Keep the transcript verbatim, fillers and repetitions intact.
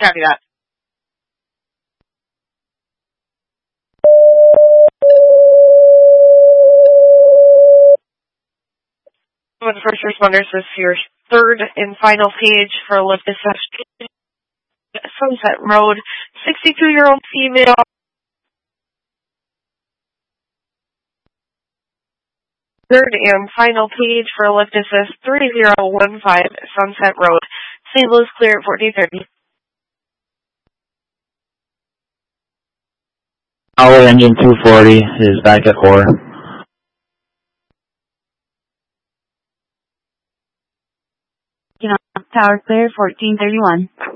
Copy that. With first responders, this is your third and final page for Olympus Sunset Road. sixty-two-year-old female. Third and final page for Olympus three zero one five Sunset Road, Saint Louis, clear at fourteen thirty. Tower engine two forty is back at core. Tower clear, fourteen thirty-one.